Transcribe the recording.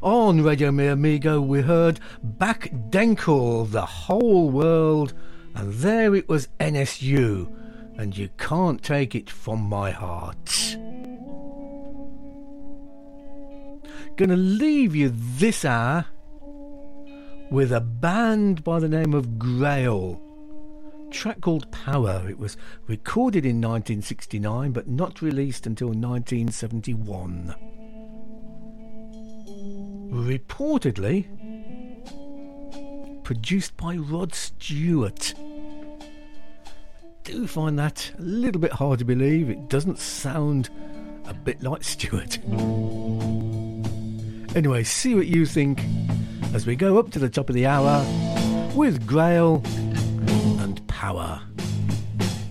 On Radio Mi Amigo we heard Back Denkel, The Whole World, and there it was NSU, and You Can't Take It From My Heart. Gonna leave you this hour with a band by the name of Grail. Track called Power. It was recorded in 1969 but not released until 1971. Reportedly produced by Rod Stewart. Do find that a little bit hard to believe. It doesn't sound a bit like Stewart. Anyway, see what you think as we go up to the top of the hour with Grail and Power.